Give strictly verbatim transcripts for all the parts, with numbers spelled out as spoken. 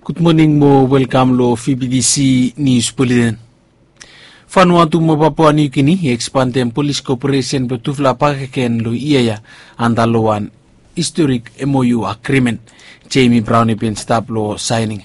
Good morning mo, welcome lo V B D C News Bulletin. Vanuatu mo Papua New Guinea expandem police cooperation betufla pakeken lo iya andaloan historic M O U agreement. Jamie Brown ibn stab lo signing.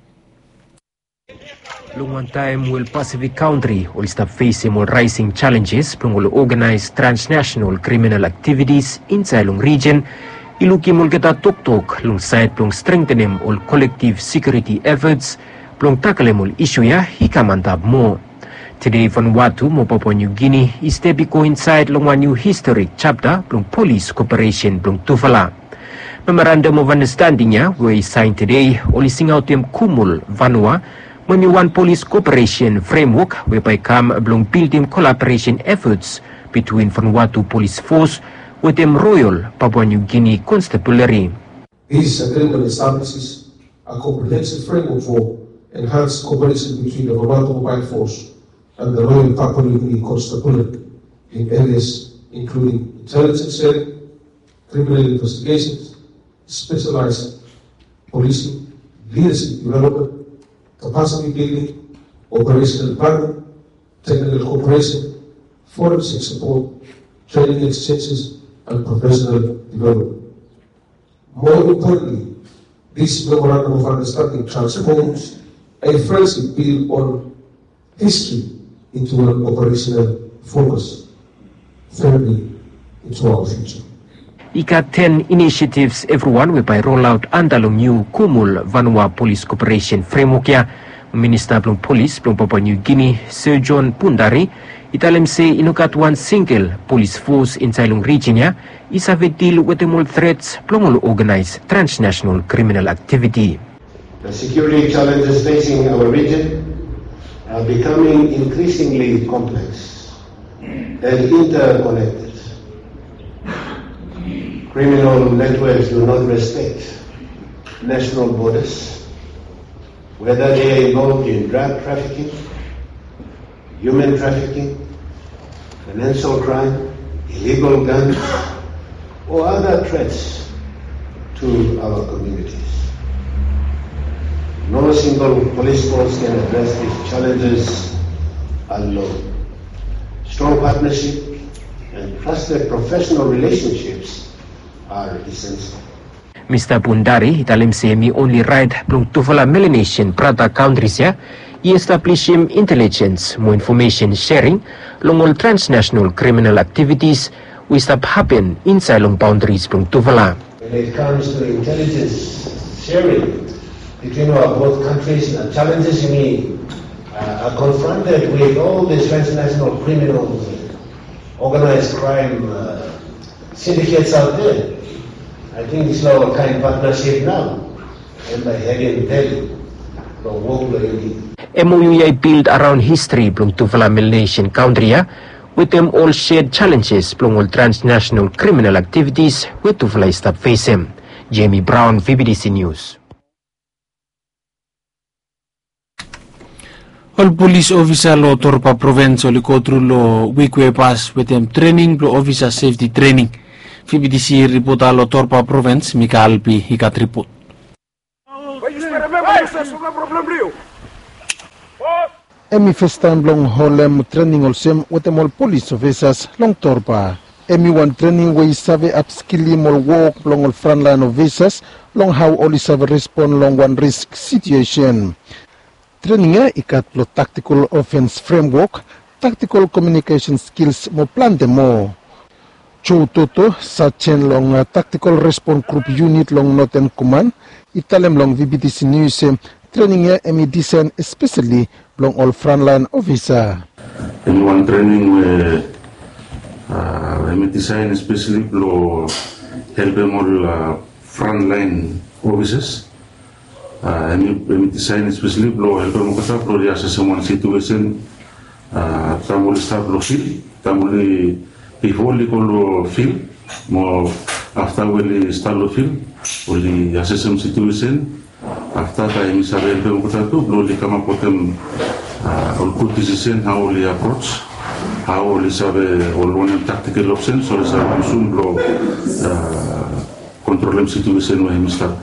Long one time will Pacific country will stop facing more rising challenges from will organize transnational criminal activities inside long region. Iluki mul kita tok-tok long side plong strengthening all collective security efforts plong tackle mul issue ya hikamantab mo. Today Vanuatu mo Papua New Guinea is to be coincide long one new historic chapter plong police cooperation plong Tufala. Memorandum of understanding ya we signed today only sing out them kumul Vanua when one police cooperation framework whereby come along building collaboration efforts between Vanuatu Police Force with them Royal Papua New Guinea Constabulary. This agreement establishes a comprehensive framework for enhanced cooperation between the Vanuatu Mobile Force and the Royal Papua New Guinea Constabulary in areas including intelligence sharing, criminal investigations, specialized policing, leadership development, capacity building, operational planning, technical cooperation, forensic support, training exchanges, and professional development. More importantly, this memorandum of understanding transforms a friendship built on history into an operational focus, firmly into our future. Ika ten initiatives everyone whereby roll out andalong new Kumul Vanua Police Cooperation Framework ya Minister plong Police plong Papua New Guinea Sir John Pundari italem say inukat one single police force in Sailong region ya is have a deal with the more threats plong all organized transnational criminal activity. The security challenges facing our region are becoming increasingly complex and interconnected. Criminal networks do not respect national borders, whether they are involved in drug trafficking, human trafficking, financial crime, illegal guns, or other threats to our communities. No single police force can address these challenges alone. Strong partnership and trusted professional relationships are essential. Mister Pundari italem say me only right plong Tufala Melanesian Prata countries ya i-establish him intelligence more information sharing long all transnational criminal activities we stop happen inside long boundaries plong Tufala. When it comes to intelligence sharing between our both countries, the challenges we uh, are confronted with all these transnational criminals, organized crime uh, syndicates out there. I think this is our kind partnership now, and by having Delhi, the work M O U I built around history plong Tufala Melanesian country ya, with them all shared challenges plong all transnational criminal activities with Tufala stop face him. Jamie Brown, V B D C News. All police officer lo Torpa province oli go through lo weekly pass with them training lo officer safety training. V B D C report lo Torpa province Mika Alpi hikat report. Emi first time long holem training also with them all police officers long Torpa. Emi one training we save upskilling all work long all frontline officers long how all save respond long one risk situation. Training ya ikat lo tactical offense framework, tactical communication skills mo plan demo. Cho toto sa chen long uh, tactical response group unit long Northern Command, italem long V B D C News training ya emi design especially long all frontline officer. In one training we uh, emi design especially lo help them all uh, frontline officers. Uh, emi emi design especially lo help them kata lo dia sesuatu situation uh, tamul staff lo feel tamul before we go film, more after we start the film, we assess some situation. After that, we say we will go to come up with them all good decision how we approach, how we say all one tactical options, so we say we should control the situation when we start.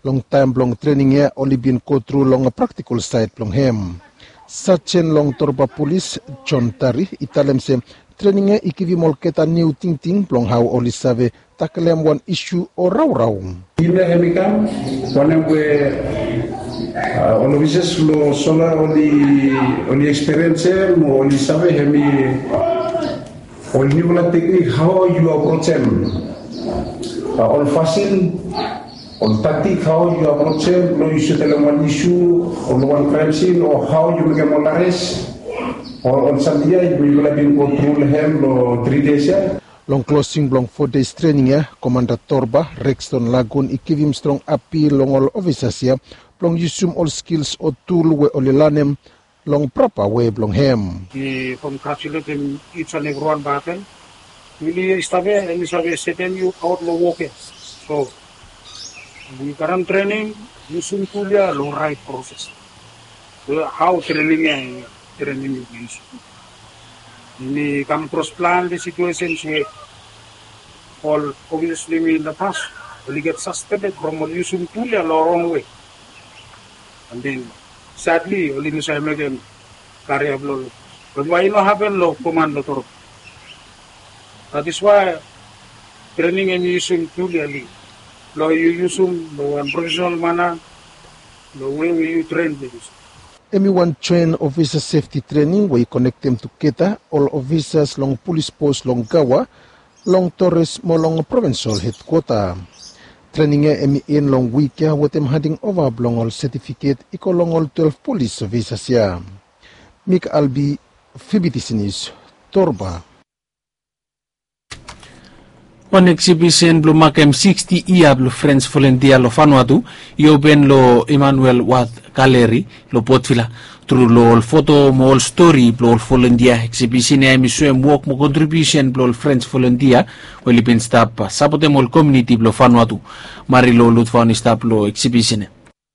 long time long training ya only been go through long a practical side long hem. Sachen long Torba Police John Tari italem se training ya ikivi molketa new ting ting long how only save takelem one issue or raw raw. Ina hemikam one we on offices lo sola only only experience mo only save hemi only one technique how you approach them. On facile on tactic how you approach them, no you should tell them one issue on one crime scene or how you make them on arrest or on Sunday you will have been go through him or three days. Long closing long four days training ya, Commander Torba, Rexton Lagoon, ikivim strong appeal long all officers ya, long usum all skills or tool we olilanem long proper way long hem. We congratulate him each and every one battle. Really establish and establish setting you outlaw walkers. So the current training using Tulia long right process. So how training and training is. We come cross plan the situations we all obviously in the past we get suspended from using Tulia wrong way. And then sadly only Mister Megan carry a blow. But why not happen low command Doctor? That is why training and using clearly. Lo you using the professional manner, the way you train this. Everyone train officer safety training where you connect them to Keta, all officers long police post long Gawa, long Torres mo long provincial headquarter. Training ya emi in long week ya with them handing over long all certificate iko long all twelve police officers ya. Mik Albi, Fibitisinis, Torba. On exhibition blo makem sixty ia blo Friends Volunteer lo Vanuatu yo ben lo Emmanuel Watt Gallery lo Potfila through lo photo mo story blo volunteer exhibition ya misuen work mo contribution blo Friends Volunteer weli ben stap sapote mo community blo Vanuatu mari lo lut van stap lo exhibition.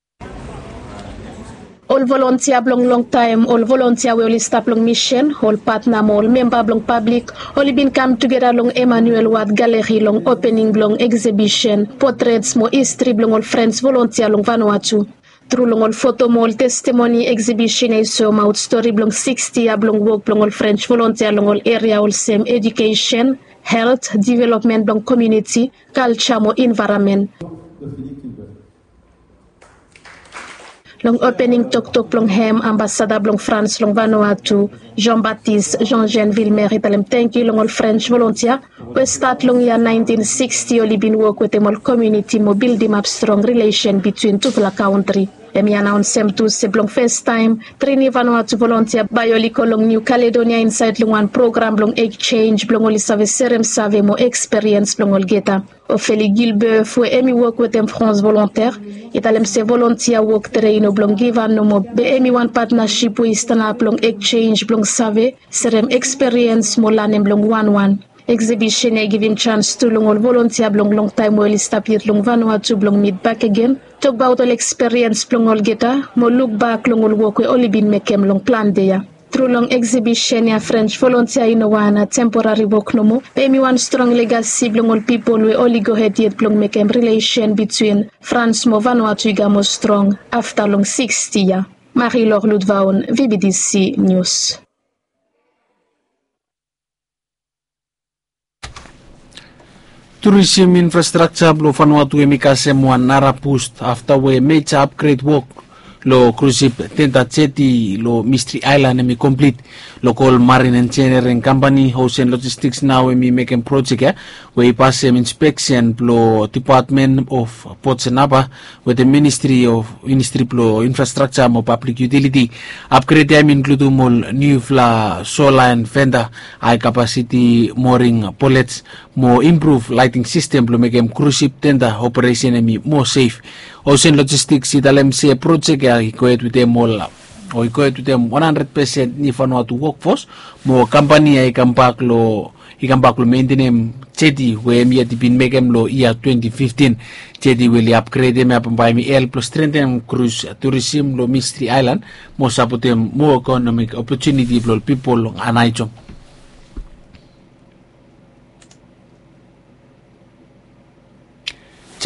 All volunteer blong long time, all volunteer we only stop long mission, all partner all member blong public, only been come together long Emmanuel Watt Gallery long opening long exhibition, portraits mo history blong all Friends Volunteer long Vanuatu. Through long all photo mo all testimony exhibition is so out story blong sixty blong work blong all French Volunteer long all area all same education, health, development blong community, culture mo environment. Long opening tok tok long hem ambassador blong France long Vanuatu Jean-Baptiste Jean-Jean Villemer italem thank you long all French volunteer we start long year nineteen sixty only been work with them all community mo build them up strong relation between two la country. Emi announce them to se blong first time trainee Vanuatu volunteer bayoli ko long New Caledonia inside long one program blong exchange blong oli save serem save mo experience blong ol geta. Ophélie Gilbert fue emi work with them France volontaire italem se volunteer work train blong give no mo be emi one partnership we stand up blong exchange blong save serem experience mo lanem blong one one exhibition e give him chance to long all volunteer blong long time well stapir long Vanuatu blong meet back again talk about all experience blong all geta mo look back long all work we only been make em long plan there. Through long exhibition ya French volunteer in one temporary work no mo emi one strong legacy blong all people we only go ahead yet blong make em relation between France mo Vanuatu igamo strong after long sixty ya. Marie-Laure Ludvaun, V B D C News. Tourism infrastructure blo Vanuatu emikase mo nara boost after we major upgrade work lo cruise ship tenta jetty lo Mystery Island emi complete local marine engineering company Ocean Logistics now emi making project ya we pass em inspection blo Department of Ports and Harbour with the Ministry of Ministry blo Infrastructure mo Public Utility upgrade em include mo new fla shoreline fender high capacity mooring pullets mo improve lighting system blo make em cruise ship tenta operation emi more safe. Ocean Logistics italem se project ya ikoet with them all o ikoet with them one hundred percent ni Vanuatu workforce mo company ya ikampak lo ikampak lo maintenance jetty we mi ati bin mekem lo year twenty fifteen jetty will upgrade em apampai mi el plus strengthen cruise tourism lo Mystery Island mo sapotem more economic opportunity lo people lo anaichom.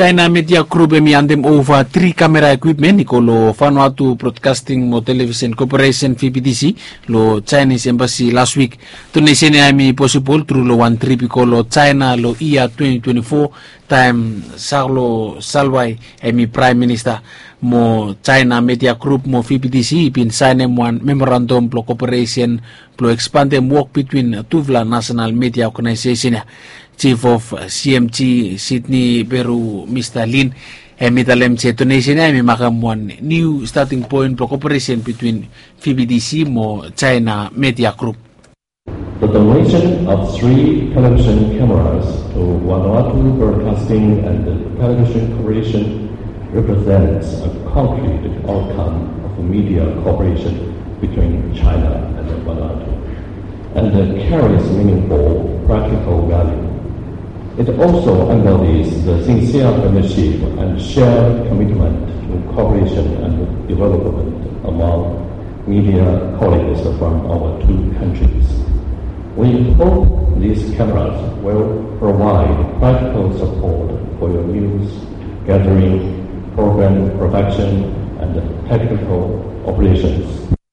China Media Group emi andem over three camera equipment ikolo Vanuatu Broadcasting mo Television Corporation V B D C lo Chinese Embassy last week. Tunisia emi possible through lo one trip ikolo China lo ia twenty twenty-four time Sarlo Salwai emi Prime Minister mo China Media Group mo V B D C ipin sign one memorandum plo cooperation plo expand them work between Tuvla National Media Organization. Chief of C M G Sydney Beru Mister Lin emitalem che Tunisia emi makamuan new starting point for cooperation between V B D C mo China Media Group. The donation of three television cameras to Vanuatu Broadcasting and Television Corporation represents a concrete outcome of media cooperation between China and Vanuatu and carries meaningful practical value. It also embodies the sincere partnership and shared commitment to cooperation and development among media colleagues from our two countries. We hope these cameras will provide practical support for your news gathering, program production, and technical operations.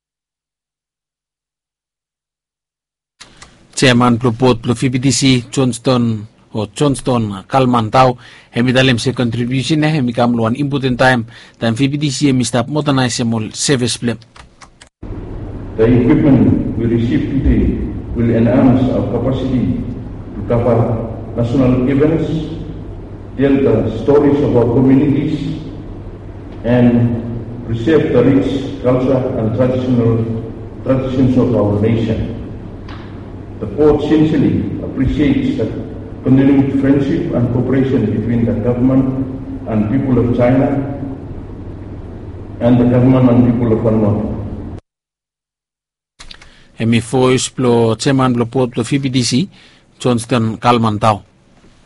Chairman Plupot Plu V B D C Johnston o Johnston Kalmantau hemidalem se contribution ne hemikam luan important time dan V B D C hemistap modernize mol service plan. The equipment we receive today will enhance our capacity to cover national events, tell the stories of our communities, and preserve the rich culture and traditional traditions of our nation. The Port sincerely appreciates the continued friendship and cooperation between the government and people of China and the government and people of Vanuatu. Emi voice plo chairman plo port plo V B D C Johnston Kalmantau.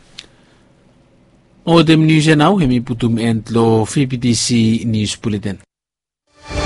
Odem news now hemi putum end lo V B D C news bulletin.